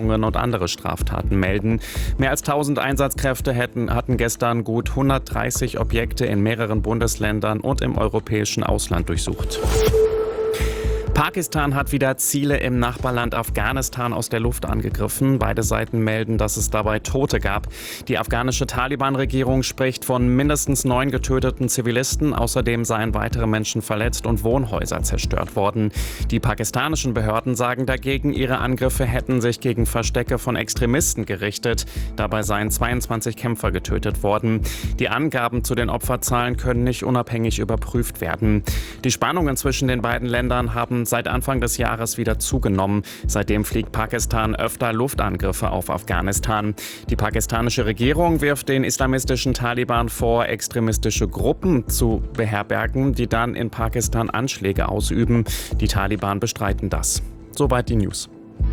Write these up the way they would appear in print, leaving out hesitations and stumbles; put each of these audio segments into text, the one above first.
und andere Straftaten melden. Mehr als 1000 Einsatzkräfte hatten gestern gut 130 Objekte in mehreren Bundesländern und im europäischen Ausland durchsucht. Pakistan hat wieder Ziele im Nachbarland Afghanistan aus der Luft angegriffen. Beide Seiten melden, dass es dabei Tote gab. Die afghanische Taliban-Regierung spricht von mindestens 9 getöteten Zivilisten. Außerdem seien weitere Menschen verletzt und Wohnhäuser zerstört worden. Die pakistanischen Behörden sagen dagegen, ihre Angriffe hätten sich gegen Verstecke von Extremisten gerichtet. Dabei seien 22 Kämpfer getötet worden. Die Angaben zu den Opferzahlen können nicht unabhängig überprüft werden. Die Spannungen zwischen den beiden Ländern haben seit Anfang des Jahres wieder zugenommen. Seitdem fliegt Pakistan öfter Luftangriffe auf Afghanistan. Die pakistanische Regierung wirft den islamistischen Taliban vor, extremistische Gruppen zu beherbergen, die dann in Pakistan Anschläge ausüben. Die Taliban bestreiten das. Soweit die News.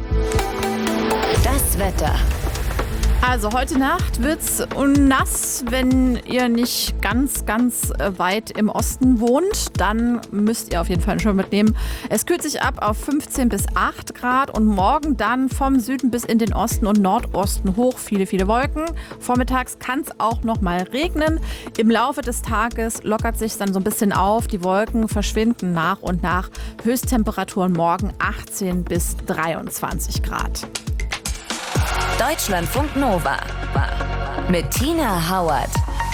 Das Wetter. Also heute Nacht wird's nass, wenn ihr nicht ganz weit im Osten wohnt. Dann müsst ihr auf jeden Fall einen Schirm mitnehmen. Es kühlt sich ab auf 15 bis 8 Grad und morgen dann vom Süden bis in den Osten und Nordosten hoch viele Wolken. Vormittags kann es auch noch mal regnen. Im Laufe des Tages lockert sich dann so ein bisschen auf. Die Wolken verschwinden nach und nach. Höchsttemperaturen morgen 18 bis 23 Grad. Deutschlandfunk Nova mit Tina Hauert.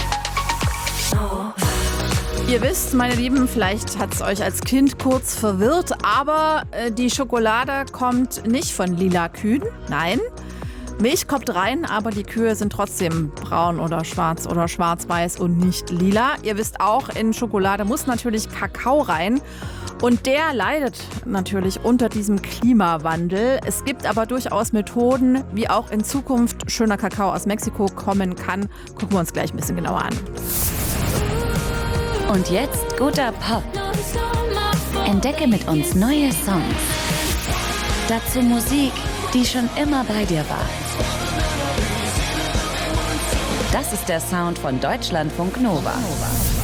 Ihr wisst, meine Lieben, vielleicht hat es euch als Kind kurz verwirrt, aber die Schokolade kommt nicht von lila Kühen, nein. Milch kommt rein, aber die Kühe sind trotzdem braun oder schwarz-weiß und nicht lila. Ihr wisst auch, in Schokolade muss natürlich Kakao rein. Und der leidet natürlich unter diesem Klimawandel. Es gibt aber durchaus Methoden, wie auch in Zukunft schöner Kakao aus Mexiko kommen kann. Gucken wir uns gleich ein bisschen genauer an. Und jetzt guter Pop. Entdecke mit uns neue Songs. Dazu Musik, die schon immer bei dir war. Das ist der Sound von Deutschlandfunk Nova.